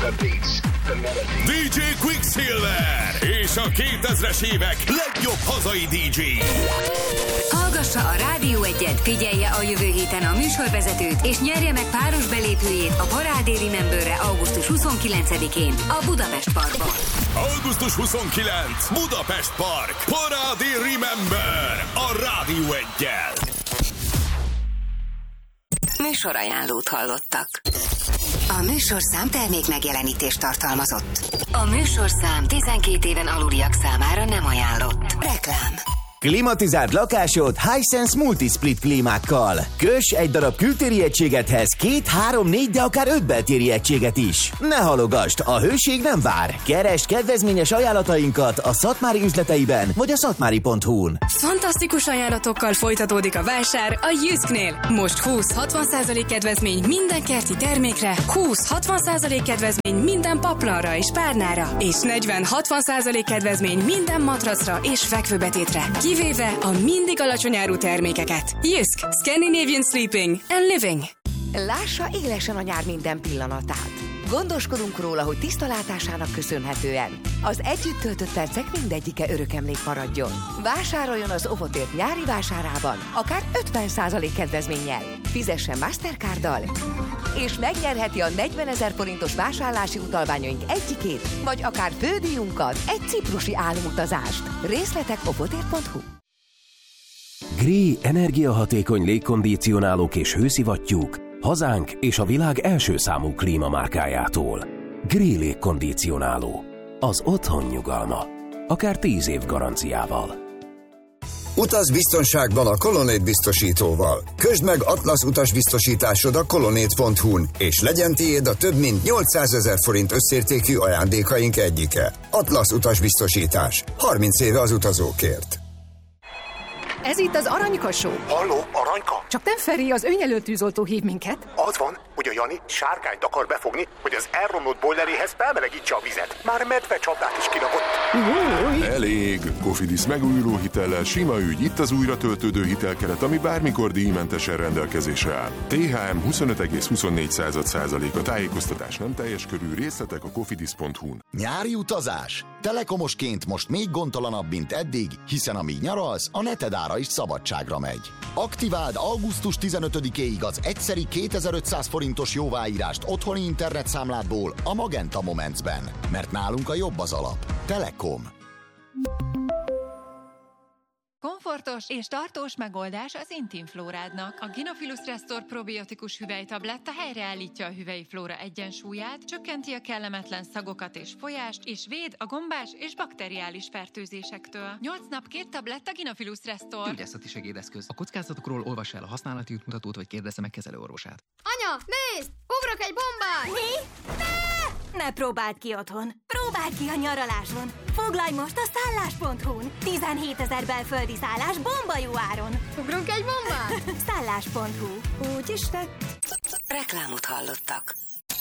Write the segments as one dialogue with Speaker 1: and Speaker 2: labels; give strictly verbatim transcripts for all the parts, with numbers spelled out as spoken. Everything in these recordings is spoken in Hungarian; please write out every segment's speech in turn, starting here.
Speaker 1: dé dzsé Quicksilver és a kétezres évek legjobb hazai dé dzsé.
Speaker 2: Hallgassa a Rádió Egyet, figyelje a jövő héten a műsorvezetőt, és nyerje meg páros belépőjét a Parádé Rememberre augusztus huszonkilencedikén a Budapest Parkban.
Speaker 1: augusztus huszonkilencedike Budapest Park. Parádé Remember a Rádió Eggyel.
Speaker 2: Műsorajánlót hallottak. A műsorszám termék megjelenítést tartalmazott. A műsorszám tizenkét éven aluliak számára nem ajánlott. Reklám.
Speaker 3: Klimatizált lakásod Hisense Multisplit klímákkal. Kös egy darab kültéri egységethez két, három, négy, de akár öt beltéri egységet is. Ne halogasd, a hőség nem vár. Keresd kedvezményes ajánlatainkat a Szatmári üzleteiben vagy a szatmári pont hu-n.
Speaker 4: Fantasztikus ajánlatokkal folytatódik a vásár a Jysknél. Most húsz-hatvan százalék kedvezmény minden kerti termékre, húsz-hatvan százalék kedvezmény minden paplanra és párnára, és negyven-hatvan százalék kedvezmény minden matracra és fekvőbetétre. Kivéve a mindig alacsony áru termékeket. Jysk, Scandinavian Sleeping and Living.
Speaker 5: Lássa élesen a nyár minden pillanatát. Gondoskodunk róla, hogy tisztalátásának köszönhetően az együtt töltött percek mindegyike örökemlék maradjon. Vásároljon az Ovotért nyári vásárában, akár ötven százalék kedvezménnyel. Fizessen Mastercarddal, és megnyerheti a negyvenezer forintos vásárlási utalványaink egyikét, vagy akár fődíjunkat, egy ciprusi álomutazást. Részletek ovotért pont hu.
Speaker 6: Gree energiahatékony légkondicionálók és hőszivattyúk hazánk és a világ első számú klímamárkájától. Gree légkondicionáló. Az otthon nyugalma. Akár tíz év garanciával.
Speaker 7: Utaz biztonságban a Colonnade biztosítóval. Közd meg Atlasz utasbiztosításod a colonnade pont hu-n, és legyen tiéd a több mint nyolcszázezer forint összértékű ajándékaink egyike. Atlasz utasbiztosítás. harminc éve az utazókért.
Speaker 8: Ez itt az Aranykasó.
Speaker 9: Halló, Aranyka?
Speaker 8: Csak nem Feri, az önjelöltűzoltó hív minket.
Speaker 9: Az van, hogy a Jani sárkányt akar befogni, hogy az elromlott bojleréhez felmelegítse a vizet. Már medvecsapdát is kirakott.
Speaker 10: Elég! Cofidis megújuló hitellel sima ügy, itt az újra töltődő hitelkeret, ami bármikor díjmentesen rendelkezésre áll. té há em huszonöt egész huszonnégy százalék. A tájékoztatás nem teljes körű, részletek a cofidis pont hu-n.
Speaker 11: Nyári utazás? Telekomosként most még gondtalanabb, mint eddig, hiszen amíg nyaralsz, a neted ára is szabadságra megy. Aktiváld augusztus tizenötödikéig az egyszeri kétezer-ötszáz forintos jóváírást otthoni internetszámládból a Magenta Momentsben, mert nálunk a jobb az alap. Telekom.
Speaker 12: Komfortos és tartós megoldás az intimflórádnak. A Gynophilus Restore probiotikus hüvelytabletta helyreállítja a hüvelyflóra egyensúlyát, csökkenti a kellemetlen szagokat és folyást, és véd a gombás és bakteriális fertőzésektől. nyolc nap két tabletta Gynophilus Restore.
Speaker 13: Gyógyászati segédeszköz. A kockázatokról olvas el a használati útmutatót, vagy kérdezze meg kezelőorvosát.
Speaker 14: Anya, nézd! Ugrok egy bombát!
Speaker 15: Mi? Ne! Ne próbáld ki otthon. Próbáld ki a nyaraláson. Foglalj most a szállás pont hu-n. tizenhétezer belföldi szállás bomba jó áron.
Speaker 14: Ugrunk egy bombát?
Speaker 15: szállás pont hu. Úgy is tett.
Speaker 2: Reklámot hallottak.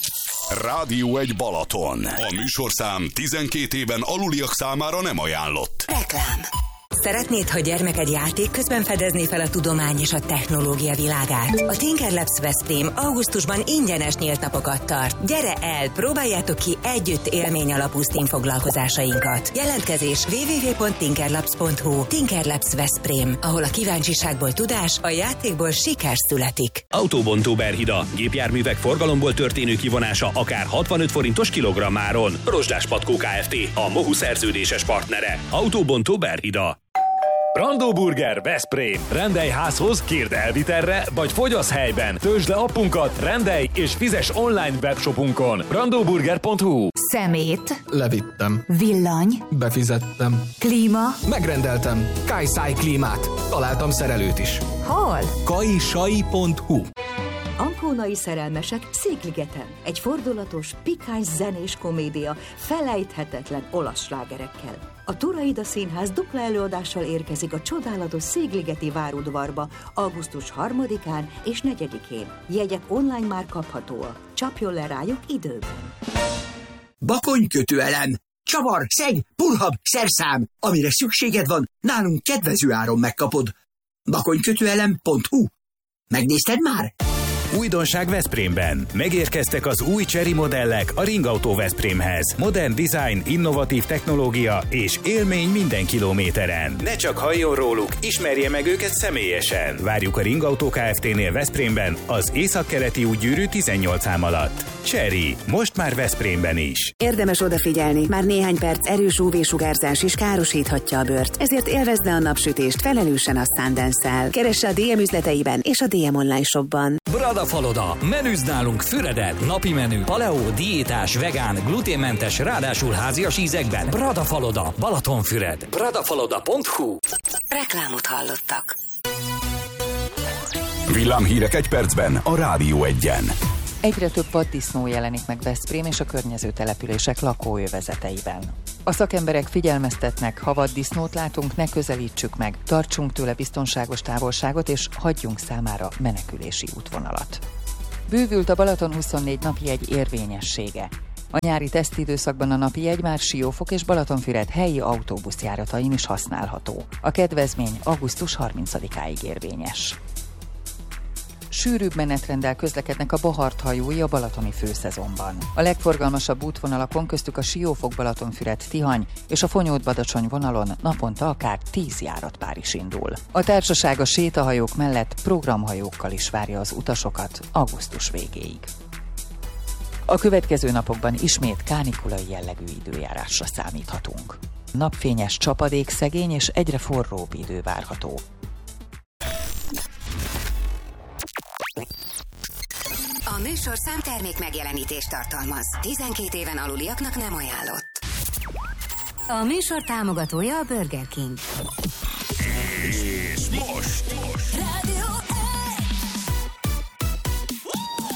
Speaker 1: Rádió egy Balaton. A műsorszám tizenkét éven aluliak számára nem ajánlott.
Speaker 2: Reklám. Szeretnéd, ha gyermeked játék közben fedezné fel a tudomány és a technológia világát? A Tinker Labs Veszprém augusztusban ingyenes nyílt napokat tart. Gyere el, próbáljátok ki együtt élmény alapú STEAM foglalkozásainkat. Jelentkezés double-u double-u double-u pont tinkerlabs pont hu. Tinker Labs Veszprém, ahol a kíváncsiságból tudás, a játékból siker születik.
Speaker 16: Autóbontó Berhida. Gépjárművek forgalomból történő kivonása akár hatvanöt forintos kilogrammáron. Rozsdás Patkó Kft. A Mohu szerződéses partnere. Autóbontó Berhida.
Speaker 17: Brandó Burger Veszprém. Rendelj házhoz, kérd elvitelre, vagy fogyasz helyben. Töltsd le appunkat, rendelj és fizes online webshopunkon. brandóburger pont hu.
Speaker 18: Szemét.
Speaker 19: Levittem.
Speaker 18: Villany.
Speaker 19: Befizettem.
Speaker 18: Klíma.
Speaker 19: Megrendeltem. Kajszai klímát. Találtam szerelőt is.
Speaker 18: Hol?
Speaker 19: kajsai pont hu.
Speaker 20: Ankónai szerelmesek Székligeten. Egy fordulatos, pikáns zenés komédia felejthetetlen olasz slágerekkel. A Turaida Színház dupla előadással érkezik a csodálatos Székligeti várudvarba augusztus harmadikán és negyedikén. Jegyek online már kaphatóak. Csapjon le rájuk időben.
Speaker 21: Bakonykötőelem, csavar, szeg, purhab, szerszám, amire szükséged van, nálunk kedvező áron megkapod. bakonykötőelem pont hu. Megnézted már?
Speaker 16: Újdonság Veszprémben. Megérkeztek az új Chery modellek a Ringautó Veszprémhez. Modern design, innovatív technológia és élmény minden kilométeren. Ne csak halljon róluk, ismerje meg őket személyesen. Várjuk a Ringautó Kft-nél Veszprémben, az északkeleti útgyűrű tizennyolc szám alatt. Chery, most már Veszprémben is.
Speaker 18: Érdemes odafigyelni, már néhány perc erős ú vé-sugárzás is károsíthatja a bőrt, ezért élvezze a napsütést felelősen a Sundance-szel. Keresse a dé em üzleteiben és a dé em online shopban.
Speaker 22: Bradafaloda. Menüzd nálunk Füredet. Napi menü. Paleo, diétás, vegán, gluténmentes, ráadásul házias ízekben. Bradafaloda. Balatonfüred. bradafaloda pont hu.
Speaker 2: Reklámot hallottak.
Speaker 1: Villámhírek egy percben a Rádió Egyen.
Speaker 23: Egyre több vaddisznó jelenik meg Veszprém és a környező települések lakóövezeteiben. A szakemberek figyelmeztetnek, ha vaddisznót látunk, ne közelítsük meg, tartsunk tőle biztonságos távolságot és hagyjunk számára menekülési útvonalat. Bővült a Balaton huszonnégy napi jegy érvényessége. A nyári tesztidőszakban a napi jegy már Siófok és Balatonfüred helyi autóbuszjáratain is használható. A kedvezmény augusztus harmincadikáig érvényes. Sűrűbb menetrenddel közlekednek a Bahart hajói a balatoni főszezonban. A legforgalmasabb útvonalakon, köztük a Siófok-Balatonfüred-Tihany és a Fonyód-Badacsony vonalon naponta akár tíz járatpár is indul. A társaság a sétahajók mellett programhajókkal is várja az utasokat augusztus végéig. A következő napokban ismét kánikulai jellegű időjárásra számíthatunk. Napfényes, csapadékszegény és egyre forróbb idő várható.
Speaker 2: A műsorszám termék megjelenítést tartalmaz. tizenkét éven aluliaknak nem ajánlott. A műsor támogatója a Burger King.
Speaker 1: És most, most.
Speaker 2: Rádió